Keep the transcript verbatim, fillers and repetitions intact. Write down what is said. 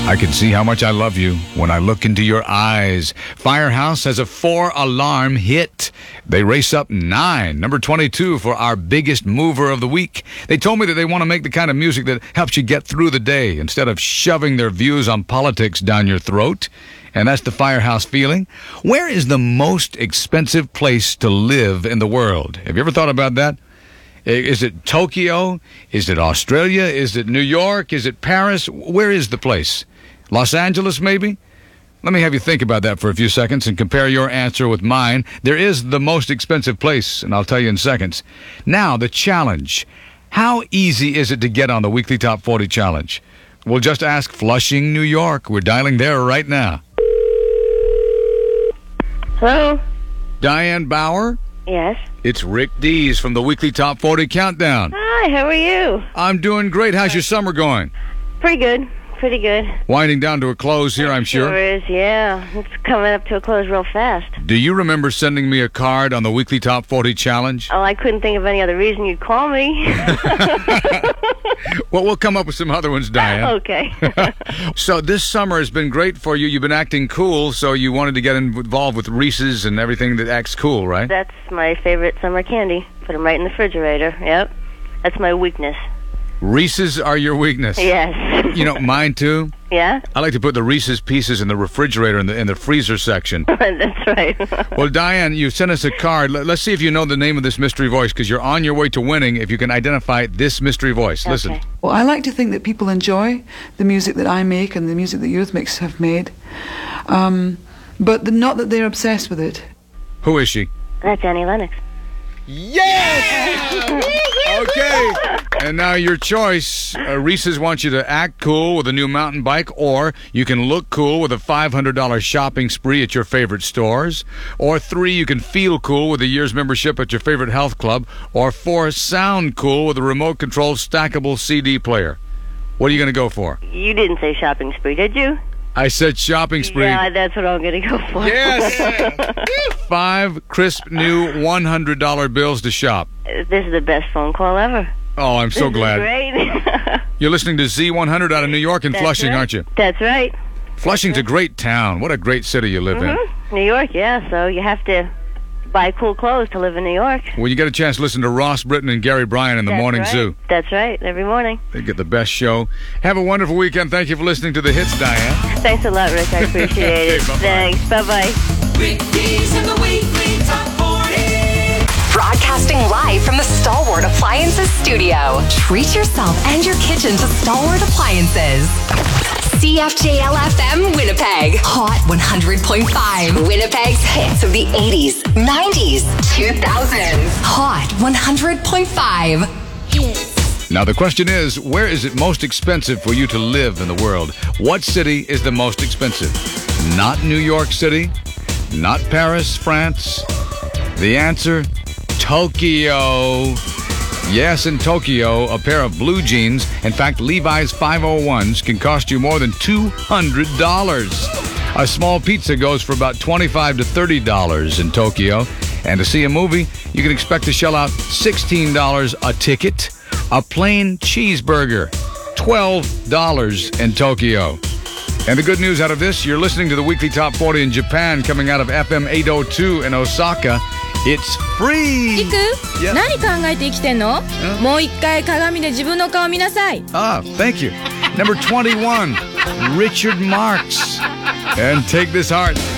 I can see how much I love you when I look into your eyes. Firehouse has a four-alarm hit. They race up nine, number twenty-two for our biggest mover of the week. They told me that they want to make the kind of music that helps you get through the day instead of shoving their views on politics down your throat. And that's the Firehouse feeling. Where is the most expensive place to live in the world? Have you ever thought about that? Is it Tokyo? Is it Australia? Is it New York? Is it Paris? Where is the place? Los Angeles, maybe? Let me have you think about that for a few seconds and compare your answer with mine. There is the most expensive place, and I'll tell you in seconds. Now, the challenge. How easy is it to get on the Weekly Top forty Challenge? We'll just ask Flushing, New York. We're dialing there right now. Hello? Diane Bauer? Yes? It's Rick Dees from the Weekly Top forty Countdown. Hi, how are you? I'm doing great. How's your summer going? Pretty good. Pretty good. Winding down to a close here, I'm sure. Sure is, yeah. It's coming up to a close real fast. Do you remember sending me a card on the Weekly Top forty Challenge? Oh, I couldn't think of any other reason you'd call me. Well, we'll come up with some other ones, Diane. Okay. So this summer has been great for you. You've been acting cool, so you wanted to get involved with Reese's and everything that acts cool, right? That's my favorite summer candy. Put them right in the refrigerator. Yep. That's my weakness. Reese's are your weakness? Yes. You know, mine too. Yeah? I like to put the Reese's Pieces in the refrigerator in the in the freezer section. That's right. Well, Diane, you sent us a card. Let's see if you know the name of this mystery voice, because you're on your way to winning if you can identify this mystery voice. Listen. Okay. Well, I like to think that people enjoy the music that I make and the music that Eurythmics have made, um, but the, not that they're obsessed with it. Who is she? That's Annie Lennox. Yes! Okay. And now your choice. Uh, Reese's wants you to act cool with a new mountain bike, or you can look cool with a five hundred dollars shopping spree at your favorite stores, or three, you can feel cool with a year's membership at your favorite health club, or four, sound cool with a remote-controlled stackable C D player. What are you going to go for? You didn't say shopping spree, did you? I said shopping spree. Yeah, that's what I'm going to go for. Yes! Five crisp new one hundred dollar bills to shop. This is the best phone call ever. Oh, I'm so this glad. Is great. You're listening to Z one hundred out of New York and That's Flushing, right. aren't you? That's right. Flushing's a great town. What a great city you live Mm-hmm. New York, yeah, so you have to buy cool clothes to live in New York. in. Well, you get a chance to listen to Ross Britton and Gary Bryan in the That's Morning right. Zoo. That's right, every morning. They get the best show. Have a wonderful weekend. Thank you for listening to The Hits, Diane. Thanks a lot, Rick. I appreciate it. Okay, bye-bye. Thanks. Bye-bye. Rick Dees in the Weekly Top forty. Broadcasting live from the Stalwart Appliances studio. Treat yourself and your kitchen to Stalwart Appliances. C F J L F M Winnipeg. Hot one hundred point five. Winnipeg's hits of the eighties, nineties, two thousands. Hot one hundred point five. Hits. Now, the question is, where is it most expensive for you to live in the world? What city is the most expensive? Not New York City, not Paris, France. The answer, Tokyo. Yes, in Tokyo, a pair of blue jeans, in fact, Levi's five oh ones, can cost you more than two hundred dollars. A small pizza goes for about twenty-five to thirty dollars in Tokyo. And to see a movie, you can expect to shell out sixteen dollars a ticket. A plain cheeseburger, twelve dollars in Tokyo. And the good news out of this, you're listening to the Weekly Top forty in Japan, coming out of F M eight oh two in Osaka. It's free! リク、 Yes. 何考えて生きてんの？もう一回鏡で自分の顔見なさい。 Ah, thank you. Number twenty-one, Richard Marx. And take this heart.